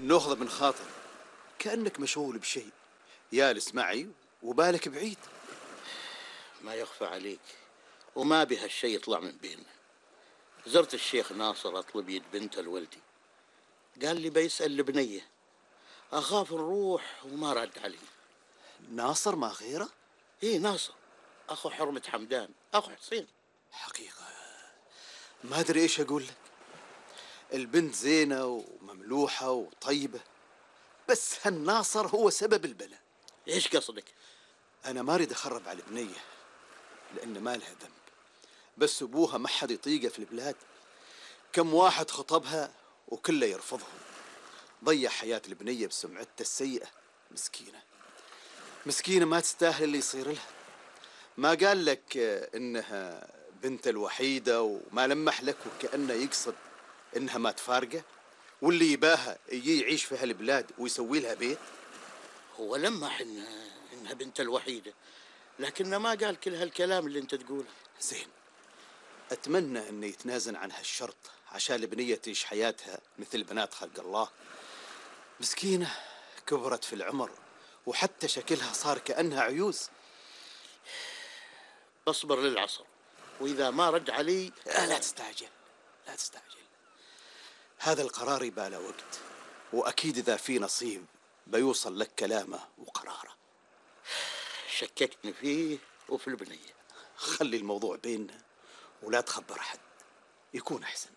ناخذ من خاطر كأنك مشغول بشيء، جالس معي وبالك بعيد. ما يخفى عليك وما بها الشيء يطلع من بيننا. زرت الشيخ ناصر أطلب يد بنت الولدي، قال لي بيسأل البنية، أخاف نروح وما رد علي. ناصر ما غيره؟ إيه ناصر، أخو حرمة حمدان، أخو حسين. حقيقة ما أدري إيش أقول لك. البنت زينة ومملوحة وطيبة، بس هالناصر هو سبب البلاء. إيش قصدك؟ أنا ما أريد أخرب على البنية لأن ما لها ذنب، بس أبوها ما حد يطيقه في البلاد. كم واحد خطبها وكله يرفضهم. ضيع حياة البنية بسمعته السيئة. مسكينة مسكينة ما تستاهل اللي يصير لها. ما قال لك إنها بنت الوحيدة وما لمح لك وكأنه يقصد إنها ما تفارقه، واللي يباها يجي يعيش في هالبلاد ويسوي لها بيت. هو لمح إنها بنت الوحيدة، لكنه ما قال كل هالكلام اللي أنت تقوله. زين، أتمنى أنه يتنازل عن هالشرط عشان البنية تعيش حياتها مثل بنات خلق الله. مسكينة كبرت في العمر وحتى شكلها صار كأنها عيوز. اصبر للعصر، وإذا ما رد علي لا تستعجل، لا تستعجل. هذا القرار يباله وقت، وأكيد إذا في نصيب بيوصل لك كلامه وقراره. شككتني فيه وفي البنية. خلي الموضوع بيننا ولا تخبر حد، يكون أحسن.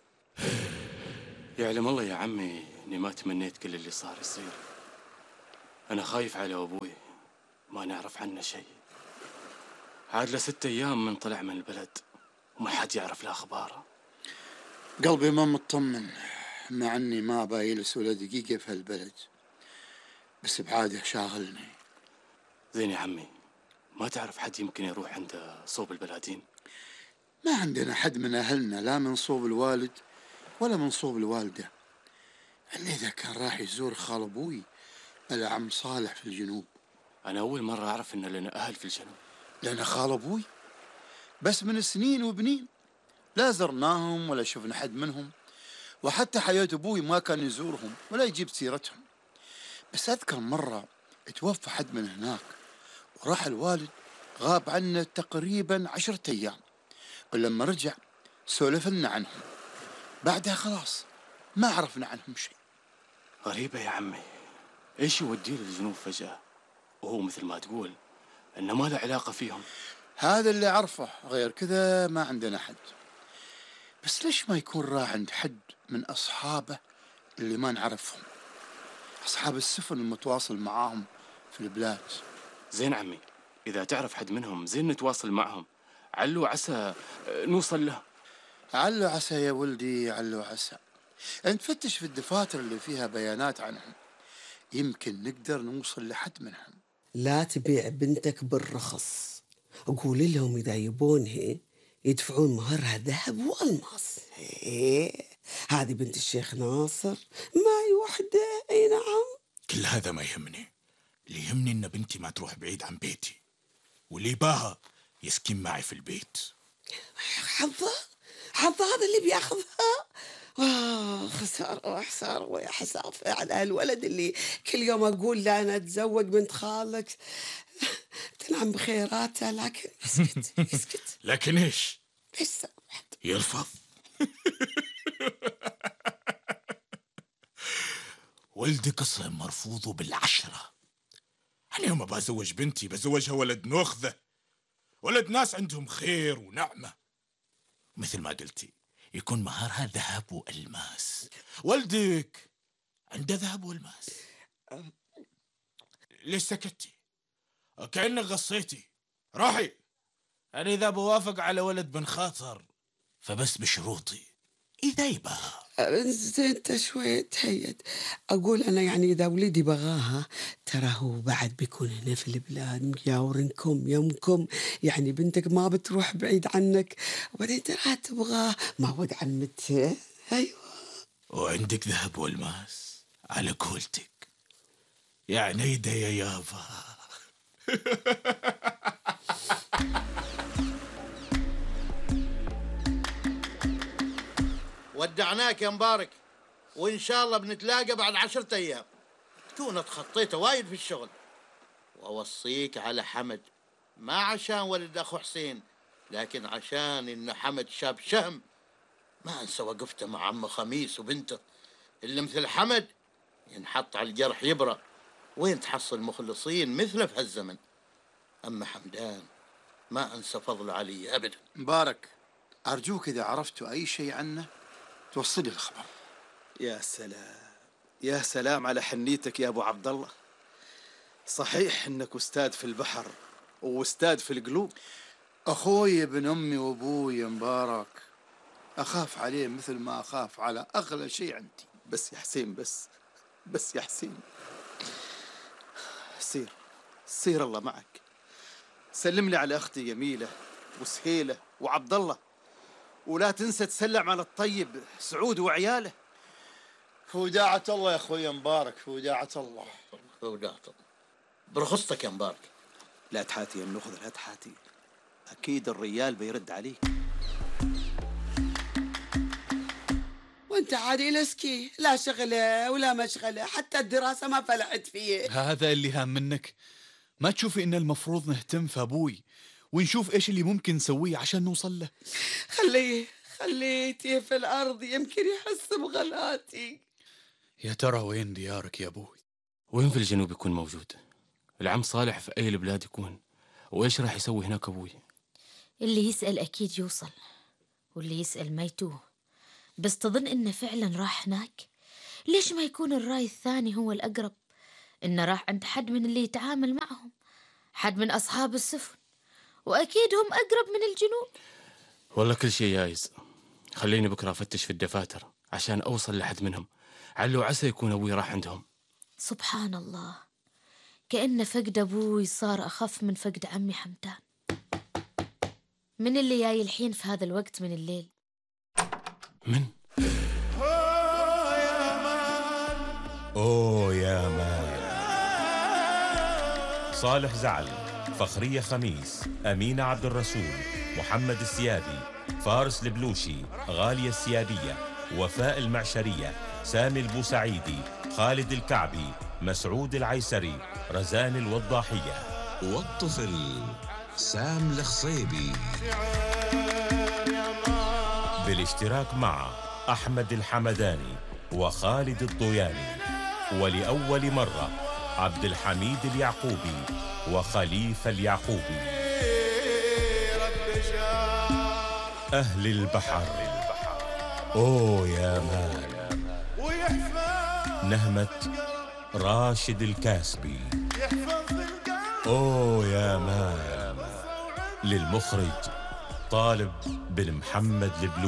يعلم الله يا عمي إني ما تمنيت كل اللي صار يصير. أنا خايف على أبوي، ما نعرف عنه شيء. عاد له 6 أيام من طلع من البلد وما حد يعرف له أخباره. قلبي ما مطمن، مع أني ما بايلس ولا دقيقة في هالبلد، بس بعاده شاغلني. زين يا عمي، ما تعرف حد يمكن يروح عند صوب البلادين؟ ما عندنا حد من أهلنا، لا من صوب الوالد ولا من صوب الوالدة، إلا إذا كان راح يزور خال أبوي العم صالح في الجنوب. أنا أول مرة أعرف إن لنا أهل في الجنوب. لنا خال أبوي بس من سنين وبنين لا زرناهم ولا شفنا حد منهم، وحتى حياة أبوي ما كان يزورهم ولا يجيب سيرتهم. بس أذكر مرة توفى حد من هناك وراح الوالد غاب عنا تقريبا 10 أيام، ولما رجع سولف لنا عنهم، بعدها خلاص ما عرفنا عنهم شيء. غريبة يا عمي، إيش يوديه للجنوب فجأة وهو مثل ما تقول إنه ما له علاقة فيهم؟ هذا اللي عرفه، غير كذا ما عندنا حد. بس ليش ما يكون راح عند حد من أصحابه اللي ما نعرفهم، أصحاب السفن المتواصل معاهم في البلاد؟ زين عمي، إذا تعرف حد منهم زين نتواصل معهم، علو عسى نوصل له. علو عسى يا ولدي، علو عسى. أنت فتش في الدفاتر اللي فيها بيانات عنهم، يمكن نقدر نوصل لحد منهم. لا تبيع بنتك بالرخص، أقول لهم إذا يبونها يدفعون مهرها ذهب والماس. هذه بنت الشيخ ناصر، معي وحده. اي نعم. كل هذا ما يهمني، اللي يهمني ان بنتي ما تروح بعيد عن بيتي، واللي باها يسكن معي في البيت. حظها هذا اللي بياخذها. خسارة وحسارة ويا حسافة على الولد اللي كل يوم أقول له أنا أتزوج بنت خالك تنعم بخيراته، لكن يسكت يسكت. لكن إيش؟ ليش يرفض. ولدي قسم مرفوضه بال10. اليوم ما بزوج بنتي، بزوجها ولد نخذة، ولد ناس عندهم خير ونعمة، مثل ما قلتي يكون مهارها ذهب والماس. ولدك عنده ذهب والماس. ليش سكتي؟ كأنك غصيتي. راحي. أنا إذا بوافق على ولد بن خاطر فبس بشروطي، إذا يباها. زين انت شوي تهيد. أقول أنا يعني إذا ولدي بغاها ترى هو بعد بيكون هنا في البلاد مجاورنكم يمكم، يعني بنتك ما بتروح بعيد عنك، وبعدين ترى تبغاه مع ود عمته. أيوة. وعندك ذهب والماس على قولتك، يعني يدا يا يابا. ودعناك يا مبارك، وإن شاء الله بنتلاقى بعد 10 أيام. تكون اتخطيت وايد في الشغل. وأوصيك على حمد، ما عشان ولد أخو حسين، لكن عشان إن حمد شاب شهم. ما أنسى وقفته مع عم خميس وبنته، اللي مثل حمد ينحط على الجرح يبرأ، وين تحصل مخلصين مثله في هالزمن. أما حمدان ما أنسى فضله علي أبدا. مبارك، أرجوك إذا عرفتوا أي شيء عنه توصلي الخبر. يا سلام، يا سلام على حنيتك يا أبو عبد الله. صحيح إنك أستاذ في البحر وأستاذ في القلوب. أخوي ابن أمي وأبوي مبارك، أخاف عليه مثل ما أخاف على أغلى شيء عندي. بس يا حسين، بس يا حسين، سير الله معك. سلم لي على أختي جميلة وسهيلة وعبد الله، ولا تنسى تسلم على الطيب سعود وعياله. فوداعة الله يا أخوي مبارك، فوداعة الله. فوداعة الله برخصتك يا مبارك. لا تحاتي يا النخذ، لا تحاتي، أكيد الريال بيرد عليك. وانت عادي لسكي، لا شغلة ولا مشغلة، حتى الدراسة ما فلحت فيه. هذا اللي هام منك؟ ما تشوفي إن المفروض نهتم في أبوي ونشوف إيش اللي ممكن نسويه عشان نوصل له؟ خليتيه في الأرض، يمكن يحس بغلاتي. يا ترى وين ديارك يا أبوي؟ وين في الجنوب يكون موجود؟ العم صالح في أي البلاد يكون؟ وإيش راح يسوي هناك أبوي؟ اللي يسأل أكيد يوصل، واللي يسأل ما يتوه. بس تظن إنه فعلا راح هناك؟ ليش ما يكون الرأي الثاني هو الأقرب؟ إنه راح عند حد من اللي يتعامل معهم، حد من أصحاب السفن، وأكيد هم أقرب من الجنوب. والله كل شيء جايز. خليني بكرة أفتش في الدفاتر عشان أوصل لحد منهم، علو عسى يكون أبوي راح عندهم. سبحان الله، كأن فقد أبوي صار أخف من فقد عمي حمدان. من اللي جاي الحين في هذا الوقت من الليل؟ من؟ أوه يا مان. صالح زعل، فخرية خميس، أمينة عبد الرسول، محمد السيادي، فارس البلوشي، غالية السيادية، وفاء المعشرية، سامي البوسعيدي، خالد الكعبي، مسعود العيسري، رزان الوضاحية، والطفل سام الخصيبي، بالاشتراك مع أحمد الحمداني وخالد الضوياني، ولأول مرة عبد الحميد اليعقوبي وخليفة اليعقوبي. أهل البحر، أوه يا مان. نهمة راشد الكاسبي، أوه يا مان. للمخرج طالب بن محمد البلوشي.